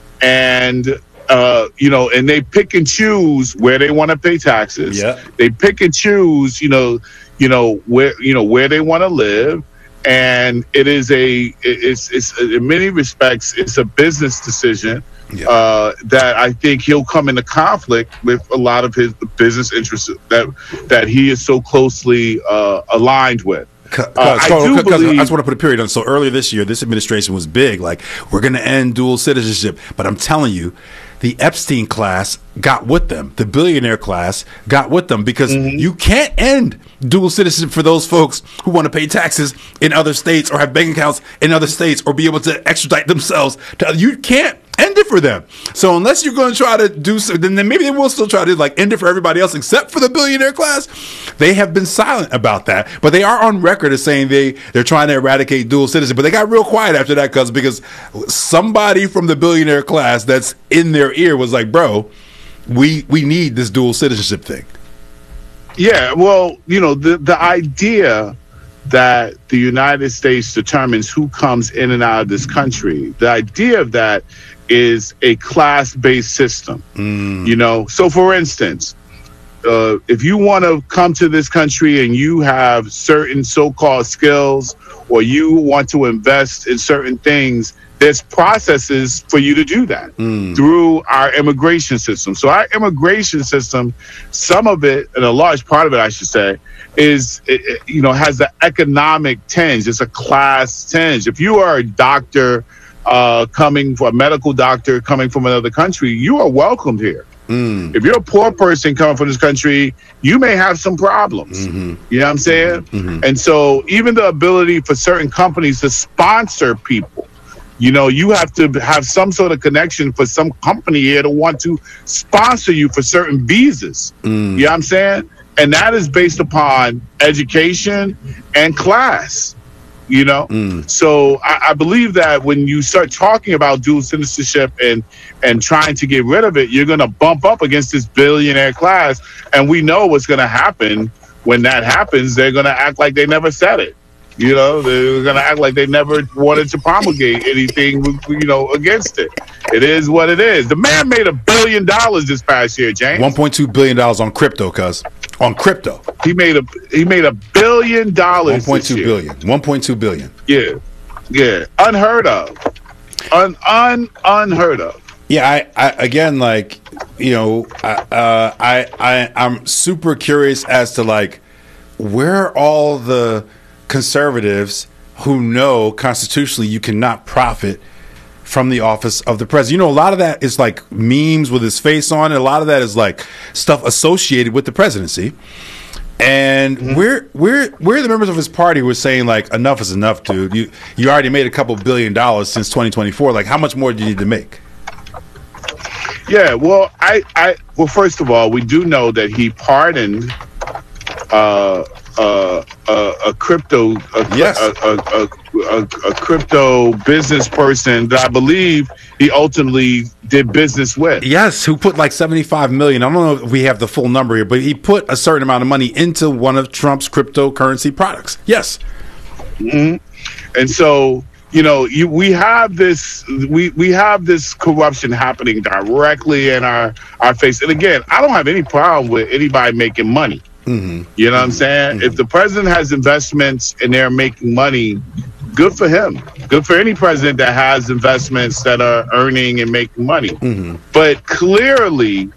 and uh, you know, and they pick and choose where they want to pay taxes. Yep. They pick and choose, you know, you know where you know where they want to live, and it is a it's it's in many respects it's a business decision. Yep. Uh, that I think he'll come into conflict with a lot of his business interests that that he is so closely uh, aligned with. Uh, I, do believe, I just want to put a period on. So earlier this year, this administration was big, like, we're going to end dual citizenship. But I'm telling you, the Epstein class got with them. The billionaire class got with them because mm-hmm. you can't end dual citizenship for those folks who want to pay taxes in other states or have bank accounts in other states or be able to extradite themselves to, you can't end it for them. So unless you're going to try to do so, then maybe they will still try to like end it for everybody else except for the billionaire class. They have been silent about that, but they are on record as saying they they're trying to eradicate dual citizenship. But they got real quiet after that because because somebody from the billionaire class that's in their ear was like, bro, we we need this dual citizenship thing. Yeah, well, you know, the the idea that the United States determines who comes in and out of this country, the idea of that is a class-based system. Mm. You know, so for instance, uh, if you want to come to this country and you have certain so-called skills or you want to invest in certain things, there's processes for you to do that mm. through our immigration system. So our immigration system, some of it, and a large part of it, I should say, is, it, it, you know, has the economic tinge. It's a class tinge. If you are a doctor uh, coming from a medical doctor coming from another country, you are welcomed here. Mm. If you're a poor person coming from this country, you may have some problems. Mm-hmm. You know what I'm saying? Mm-hmm. And so even the ability for certain companies to sponsor people, you know, you have to have some sort of connection for some company here to want to sponsor you for certain visas. Mm. You know what I'm saying? And that is based upon education and class, you know? Mm. So I, I believe that when you start talking about dual citizenship and, and trying to get rid of it, you're going to bump up against this billionaire class. And we know what's going to happen when that happens. They're going to act like they never said it. You know, they're going to act like they never wanted to promulgate anything, you know, against it. It is what it is. The man made a billion dollars this past year, James. one point two billion dollars on crypto, cuz. On crypto. He made a he made a billion dollars. one point two billion. one point two billion. Yeah. Yeah. Unheard of. Un, un unheard of. Yeah, I, I again, like, you know, I, uh, I I I'm super curious as to like where are all the conservatives who know constitutionally you cannot profit from the office of the president. You know, a lot of that is like memes with his face on it. A lot of that is like stuff associated with the presidency. And mm-hmm. we're we're we're the members of his party who are saying like enough is enough, dude. You you already made a couple billion dollars since twenty twenty-four. Like, how much more do you need to make? Yeah, well, I, I well, first of all, we do know that he pardoned uh, uh, uh, a crypto, a, yes. a, a, a, a, a crypto business person that I believe he ultimately did business with. Yes, who put like seventy-five million. I don't know if we have the full number here, but he put a certain amount of money into one of Trump's cryptocurrency products. Yes. Mm-hmm. And so, you know, you, we have this we, we have this corruption happening directly in our, our face. And again, I don't have any problem with anybody making money. Mm-hmm. You know what I'm saying? Mm-hmm. If the president has investments and they're making money, good for him. Good for any president that has investments that are earning and making money. Mm-hmm. But clearly,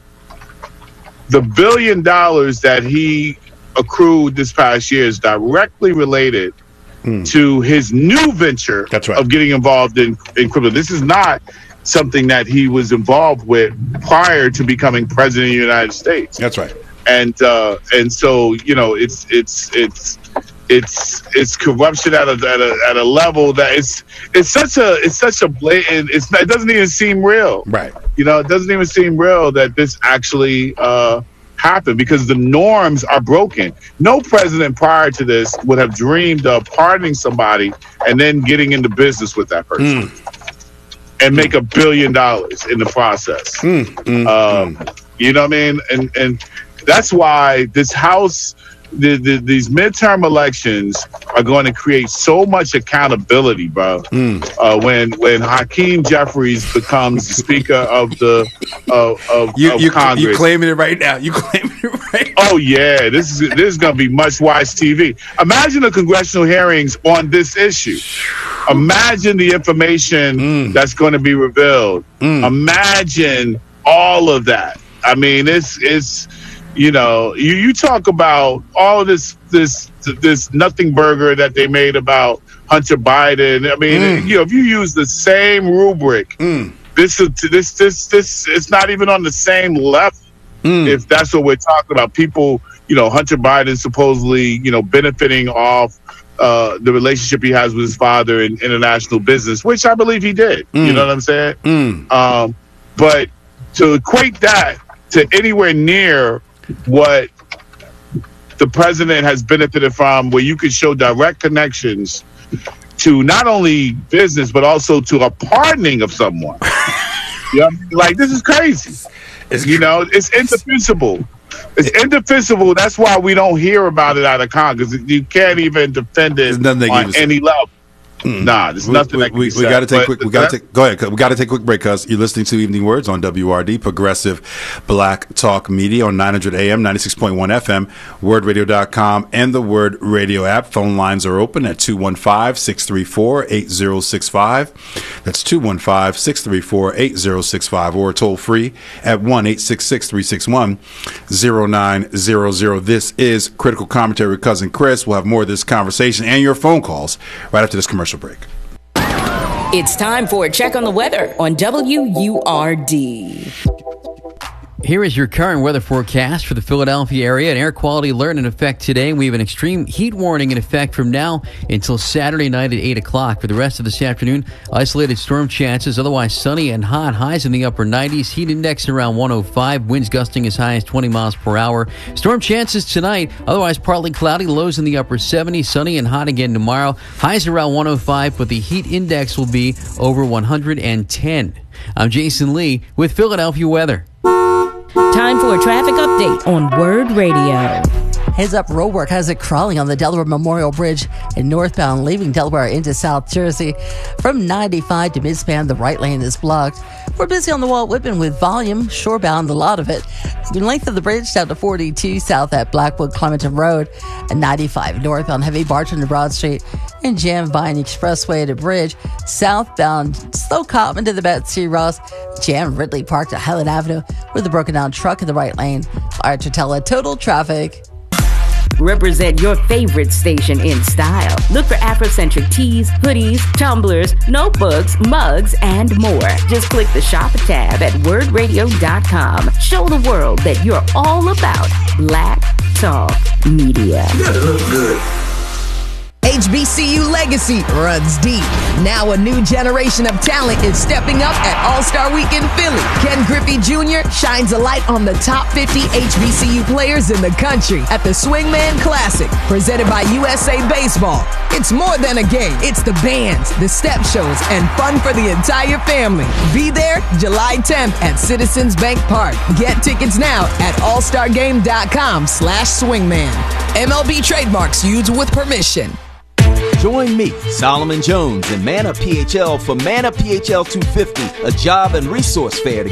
the billion dollars that he accrued this past year is directly related mm. to his new venture That's right. of getting involved in, in crypto. This is not something that he was involved with prior to becoming president of the United States. That's right. And uh, and so, you know, it's it's it's it's it's corruption at a at a at a level that it's it's such a it's such a blatant. It's not, it doesn't even seem real. Right. You know, it doesn't even seem real that this actually uh, happened because the norms are broken. No president prior to this would have dreamed of pardoning somebody and then getting into business with that person mm. and make a billion dollars in the process. Mm, mm, um, mm. You know what I mean? And and that's why this House, the, the, these midterm elections are going to create so much accountability, bro. Mm. Uh, when when Hakeem Jeffries becomes the Speaker of the uh, of, you, of you, Congress, you claiming it right now. You claiming it right. Oh yeah, this is this is going to be much watched T V. Imagine the congressional hearings on this issue. Imagine the information mm. that's going to be revealed. Mm. Imagine all of that. I mean, it's it's. You know, you, you talk about all of this this this nothing burger that they made about Hunter Biden. I mean, mm. you know, if you use the same rubric, mm. this is this this this it's not even on the same level. Mm. If that's what we're talking about, people, you know, Hunter Biden supposedly, you know, benefiting off uh, the relationship he has with his father in international business, which I believe he did. Mm. You know what I'm saying? Mm. Um, but to equate that to anywhere near what the president has benefited from, where you could show direct connections to not only business but also to a pardoning of someone. You know, like this is crazy. It's, you know, it's indefensible. It's indefensible. That's why we don't hear about it out of Congress. You can't even defend it on any level. Mm. Nah, there's we, nothing. We, that we, we got to take quick. We got to take. Go ahead. We got to take a quick break because you're listening to Evening Words on W R D, Progressive Black Talk Media on nine hundred A M, ninety-six point one F M, word radio dot com, and the Word Radio app. Phone lines are open at two one five, six three four, eight zero six five. That's two one five, six three four, eight zero six five, or toll free at one eight six six, three six one, zero nine zero zero. This is Critical Commentary with Cousin Chris. We'll have more of this conversation and your phone calls right after this commercial break. It's time for a check on the weather on W U R D. Here is your current weather forecast for the Philadelphia area. An air quality alert in effect today. We have an extreme heat warning in effect from now until Saturday night at eight o'clock. For the rest of this afternoon, isolated storm chances, otherwise sunny and hot. Highs in the upper nineties. Heat index around one oh five. Winds gusting as high as twenty miles per hour. Storm chances tonight, otherwise partly cloudy. Lows in the upper seventies. Sunny and hot again tomorrow. Highs around one oh five, but the heat index will be over one hundred ten. I'm Jason Lee with Philadelphia weather. Time for a traffic update on Word Radio. Heads up, roadwork has it crawling on the Delaware Memorial Bridge in northbound, leaving Delaware into South Jersey. From ninety-five to Midspan, the right lane is blocked. We're busy on the Walt Whitman with volume, shorebound, a lot of it. The length of the bridge down to forty-two south at Blackwood Clementon Road, and ninety-five northbound, heavy barge into Broad Street, and Jam Vine Expressway to Bridge. Southbound, slow Cottman to the Betsy Ross, Jam Ridley Park to Highland Avenue with a broken down truck in the right lane. Fire Totella Total Traffic. Represent your favorite station in style. Look for Afrocentric tees, hoodies, tumblers, notebooks, mugs, and more. Just click the Shop tab at word radio dot com. Show the world that you're all about Black Talk Media. You gotta look good. H B C U legacy runs deep. Now a new generation of talent is stepping up at All-Star Weekend Philly. Ken Griffey Junior shines a light on the top fifty H B C U players in the country at the Swingman Classic, presented by U S A Baseball. It's more than a game. It's the bands, the step shows, and fun for the entire family. Be there July tenth at Citizens Bank Park. Get tickets now at allstargame.com slash swingman. M L B trademarks used with permission. Join me, Solomon Jones, and Man Up P H L for Man Up P H L two fifty, a job and resource fair to